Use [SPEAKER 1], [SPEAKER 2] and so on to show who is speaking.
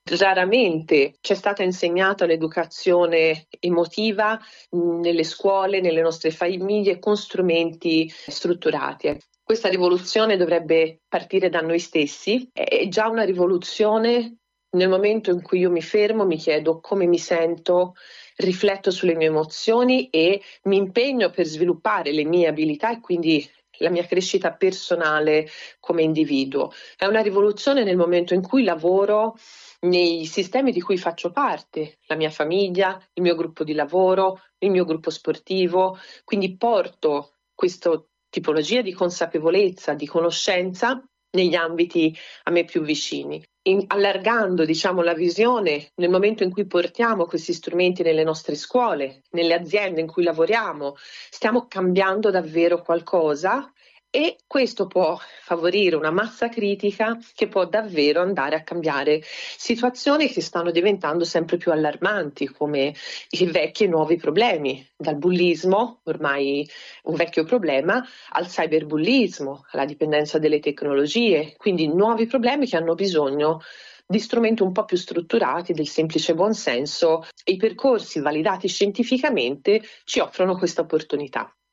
[SPEAKER 1] Raramente ci è stata insegnata l'educazione emotiva nelle scuole, nelle nostre famiglie, con strumenti strutturati. Questa rivoluzione dovrebbe partire da noi stessi, è già una rivoluzione nel momento in cui io mi fermo, mi chiedo come mi sento, rifletto sulle mie emozioni e mi impegno per sviluppare le mie abilità e quindi la mia crescita personale come individuo. È una rivoluzione nel momento in cui lavoro nei sistemi di cui faccio parte, la mia famiglia, il mio gruppo di lavoro, il mio gruppo sportivo, quindi porto questa tipologia di consapevolezza, di conoscenza negli ambiti a me più vicini. Allargando, diciamo, la visione nel momento in cui portiamo questi strumenti nelle nostre scuole, nelle aziende in cui lavoriamo, stiamo cambiando davvero qualcosa e questo può favorire una massa critica che può davvero andare a cambiare situazioni che stanno diventando sempre più allarmanti, come i vecchi e nuovi problemi, dal bullismo, ormai un vecchio problema, al cyberbullismo, alla dipendenza dalle tecnologie, quindi nuovi problemi che hanno bisogno di strumenti un po' più strutturati, del semplice buonsenso, e i percorsi validati scientificamente ci offrono questa opportunità.